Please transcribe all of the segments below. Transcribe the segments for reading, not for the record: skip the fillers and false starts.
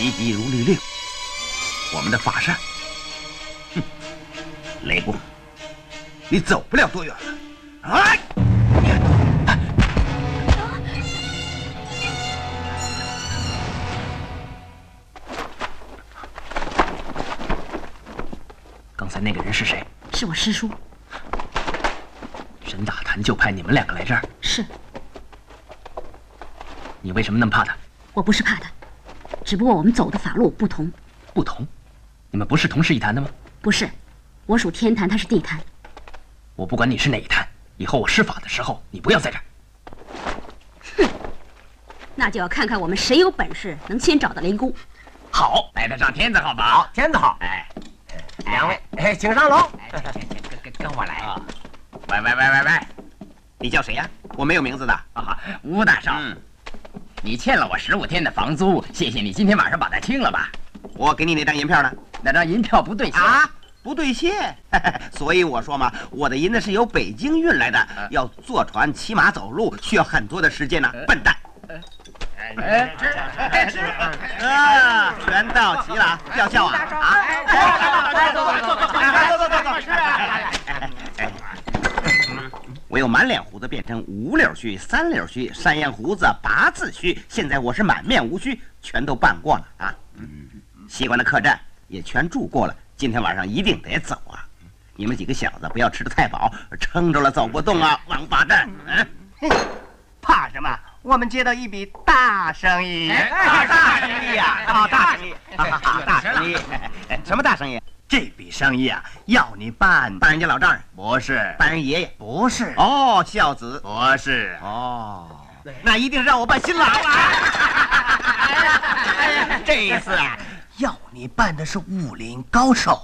急急如律令。我们的法善，哼，雷公，你走不了多远了。哎！ 刚才那个人是谁？ 是我师叔。 沈打坛就派你们两个来这儿。 是。 你为什么那么怕他？ 我不是怕他，只不过我们走的法路不同。 不同？你们不是同是一坛的吗？ 不是，我属天坛，他是地坛。 我不管你是哪一坛，以后我施法的时候，你不要在这儿。 哼，那就要看看我们谁有本事能先找到雷公。 好，来得上天子好吧？ 好，天子好。 哎， 两位，请上楼。 跟我来啊！喂，你叫谁呀？我没有名字的。 啊，吴大少，你欠了我15天的房租，谢谢你今天晚上把它清了吧。 我给你那张银票呢？ 那张银票不兑现啊？不兑现，所以我说嘛，我的银子是由北京运来的，要坐船、骑马、走路，需要很多的时间呢。笨蛋！全到齐了，要笑啊！我由满脸胡子变成5绺须、3绺须、山羊胡子、8字须，现在我是满面无须，全都办过了啊！西关的客栈也全住过了。今天晚上一定得走啊！你们几个小子不要吃得太饱，撑着了走不动啊！王八蛋！ 怕什么？我们接到一笔大生意。 大生意啊！大生意！大生意！什么大生意？ 这笔生意啊，要你办人家老丈人？ 不是。 办人爷爷？ 不是。 哦，孝子？ 不是。 哦，那一定是让我办新郎啊！ 这一次啊。要你办的是武林高手，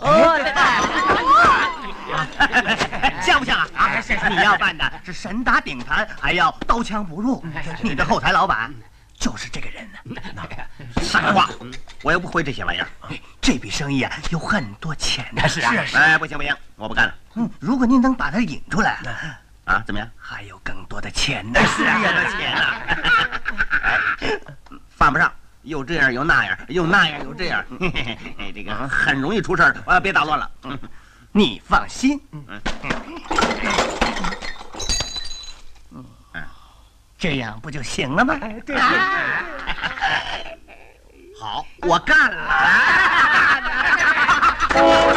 像不像啊？你要办的是神打顶坛，还要刀枪不入。你的后台老板就是这个人呢。 傻话，我又不会这些玩意儿。 这笔生意啊，有很多钱的。 是啊。哎，不行，我不干了。 如果您能把他引出来， 啊，怎么样？ 还有更多的钱呢。 是啊，钱啊！犯不上。又这样又那样，又那样又这样，这个很容易出事儿。别捣乱了。 你放心。这样不就行了吗？ 对。好，我干了。